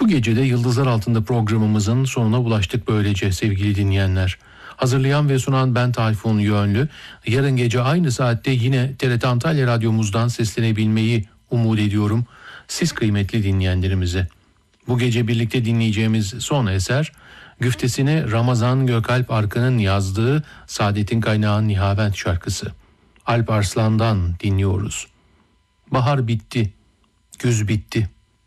Bu gece de Yıldızlar Altında programımızın sonuna ulaştık böylece sevgili dinleyenler. Hazırlayan ve sunan ben Tayfun Yönlü. Yarın gece aynı saatte yine TRT Antalya Radyomuzdan seslenebilmeyi umut ediyorum siz kıymetli dinleyenlerimize. Bu gece birlikte dinleyeceğimiz son eser, güftesini Ramazan Gökalp Arkın'ın yazdığı Saadet'in Kaynağı Nihavent şarkısı. Alp Arslan'dan dinliyoruz. Bahar bitti, güz bitti.